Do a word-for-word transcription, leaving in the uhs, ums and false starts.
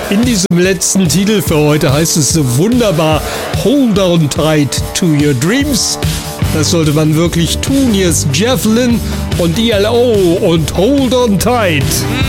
In diesem letzten Titel für heute heißt es so wunderbar: Hold on tight to your dreams. Das sollte man wirklich tun. Hier ist Jeff Lynne und E L O und Hold on tight.